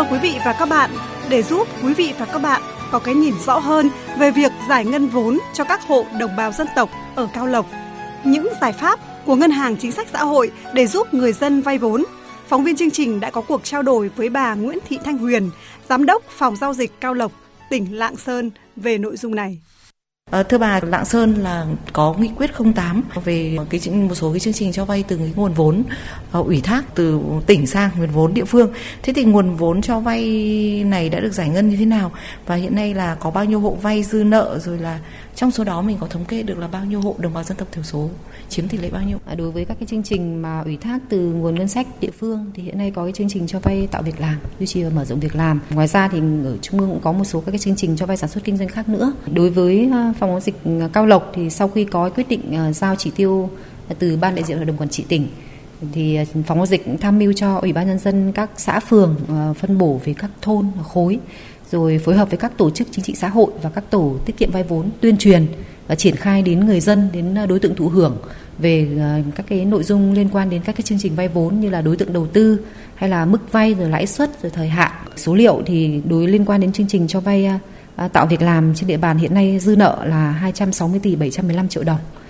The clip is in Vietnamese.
thưa quý vị và các bạn, để giúp quý vị và các bạn có cái nhìn rõ hơn về việc giải ngân vốn cho các hộ đồng bào dân tộc ở Cao Lộc, những giải pháp của Ngân hàng Chính sách Xã hội để giúp người dân vay vốn, phóng viên chương trình đã có cuộc trao đổi với bà Nguyễn Thị Thanh Huyền, Giám đốc Phòng Giao dịch Cao Lộc, tỉnh Lạng Sơn về nội dung này. Thưa bà, Lạng Sơn là có nghị quyết 08 về một số cái chương trình cho vay từ cái nguồn vốn ủy thác từ tỉnh sang nguồn vốn địa phương. Thế thì nguồn vốn cho vay này đã được giải ngân như thế nào và hiện nay là có bao nhiêu hộ vay dư nợ, rồi là trong số đó mình có thống kê được là bao nhiêu hộ đồng bào dân tộc thiểu số, chiếm tỷ lệ bao nhiêu? Đối với các cái chương trình mà ủy thác từ nguồn ngân sách địa phương thì hiện nay có cái chương trình cho vay tạo việc làm, duy trì và mở rộng việc làm. Ngoài ra thì ở Trung ương cũng có một số các cái chương trình cho vay sản xuất kinh doanh khác nữa. Đối với Phòng Giao dịch Cao Lộc thì sau khi có quyết định giao chỉ tiêu từ Ban đại diện Hội đồng Quản trị tỉnh thì Phòng Giao dịch cũng tham mưu cho Ủy ban nhân dân các xã phường phân bổ về các thôn khối, rồi phối hợp với các tổ chức chính trị xã hội và các tổ tiết kiệm vay vốn tuyên truyền và triển khai đến người dân, đến đối tượng thụ hưởng về các cái nội dung liên quan đến các cái chương trình vay vốn như là đối tượng đầu tư hay là mức vay, rồi lãi suất, rồi thời hạn. Số liệu thì liên quan đến chương trình cho vay tạo việc làm trên địa bàn hiện nay dư nợ là 260 tỷ 715 triệu đồng.